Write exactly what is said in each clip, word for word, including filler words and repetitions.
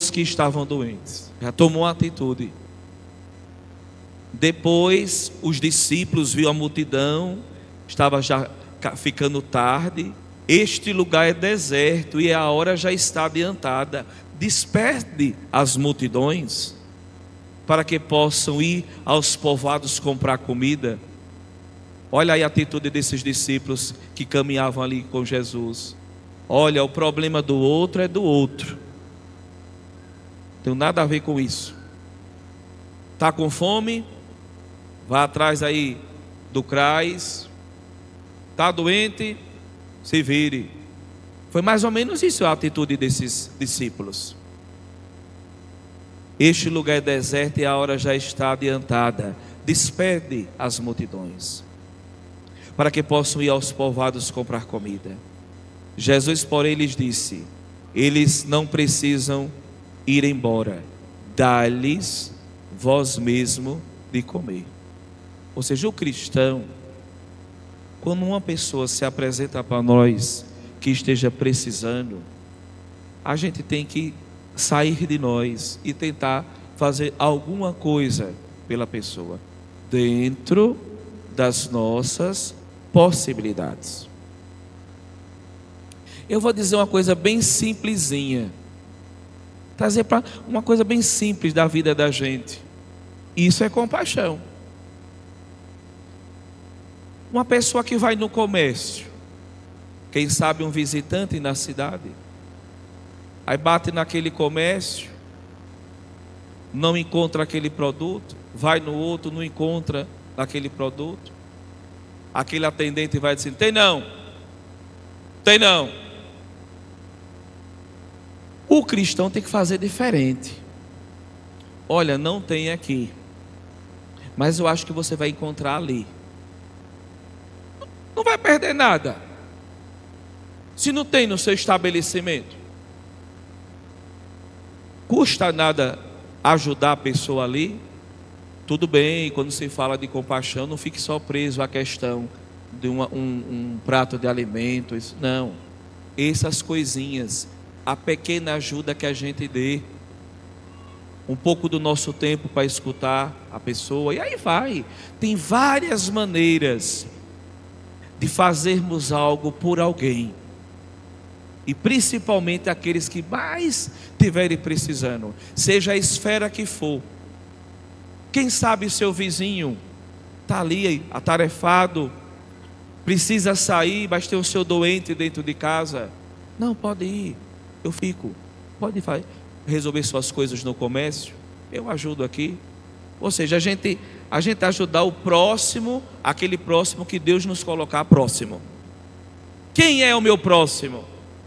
os que estavam doentes. Já tomou uma atitude. Depois os discípulos viram a multidão, estava já ficando tarde. Este lugar é deserto e a hora já está adiantada. Desperte as multidões para que possam ir aos povoados comprar comida. Olha aí a atitude desses discípulos que caminhavam ali com Jesus. Olha, o problema do outro é do outro. Não tem nada a ver com isso. Está com fome? Vá atrás aí do CRAS. Está doente? Se vire. Foi mais ou menos isso a atitude desses discípulos. Este lugar é deserto e a hora já está adiantada. Despede as multidões, para que possam ir aos povoados comprar comida. Jesus, porém, lhes disse: eles não precisam ir embora, dá-lhes vós mesmo de comer. Ou seja, o cristão, quando uma pessoa se apresenta para nós que esteja precisando, a gente tem que sair de nós e tentar fazer alguma coisa pela pessoa, dentro das nossas possibilidades. Eu vou dizer uma coisa bem simplesinha, trazer para uma coisa bem simples da vida da gente. Isso é compaixão. Uma pessoa que vai no comércio, quem sabe um visitante na cidade, aí bate naquele comércio, não encontra aquele produto, vai no outro, não encontra aquele produto. Aquele atendente vai dizer: tem não, tem não. O cristão tem que fazer diferente. Olha, não tem aqui, mas eu acho que você vai encontrar ali. Não vai perder nada. Se não tem no seu estabelecimento, custa nada ajudar a pessoa ali. Tudo bem, quando se fala de compaixão, não fique só preso à questão de uma, um, um prato de alimento. Isso, não, essas coisinhas, a pequena ajuda que a gente dê, um pouco do nosso tempo para escutar a pessoa, e aí vai. Tem várias maneiras de fazermos algo por alguém, e principalmente aqueles que mais estiverem precisando, seja a esfera que for. Quem sabe seu vizinho está ali atarefado, precisa sair, mas tem o seu doente dentro de casa. Não, pode ir, eu fico. Pode vai resolver suas coisas no comércio, eu ajudo aqui. Ou seja, a gente, a gente ajudar o próximo, aquele próximo que Deus nos colocar próximo. Quem é o meu próximo?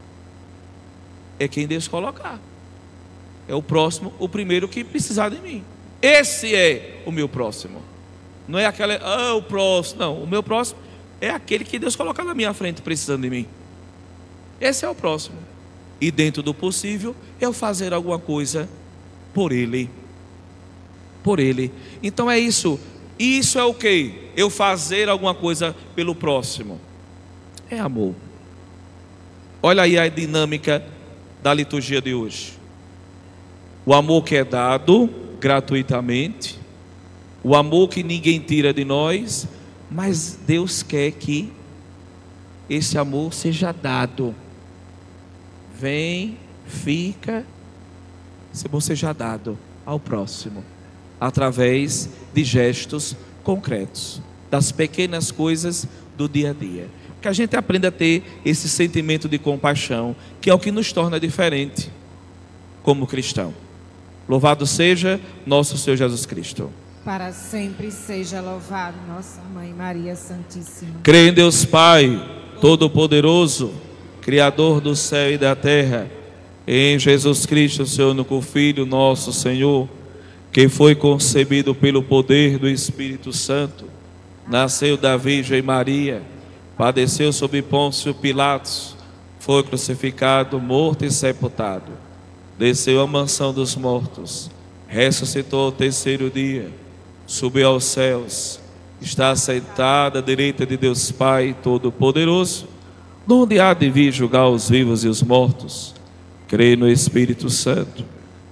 É quem Deus colocar. É o próximo, o primeiro que precisar de mim. Esse é o meu próximo. Não é aquele, ah, o próximo. Não, o meu próximo é aquele que Deus colocar na minha frente precisando de mim. Esse é o próximo. E dentro do possível, eu fazer alguma coisa por ele. Por ele. Então é isso. Isso é o quê? Eu fazer alguma coisa pelo próximo. É amor. Olha aí a dinâmica da liturgia de hoje. O amor que é dado gratuitamente, o amor que ninguém tira de nós, mas Deus quer que esse amor seja dado. Vem, fica, esse amor seja dado ao próximo, através de gestos concretos, das pequenas coisas do dia a dia. Que a gente aprenda a ter esse sentimento de compaixão, que é o que nos torna diferente como cristão. Louvado seja nosso Senhor Jesus Cristo. Para sempre seja louvado nossa Mãe Maria Santíssima. Creio em Deus Pai Todo-Poderoso, Criador do céu e da terra, em Jesus Cristo, seu único Filho, nosso Senhor, que foi concebido pelo poder do Espírito Santo, nasceu da Virgem Maria, padeceu sob Pôncio Pilatos, foi crucificado, morto e sepultado, desceu à mansão dos mortos, ressuscitou ao terceiro dia, subiu aos céus, está sentado à direita de Deus Pai Todo-Poderoso, donde há de vir julgar os vivos e os mortos. Creio no Espírito Santo,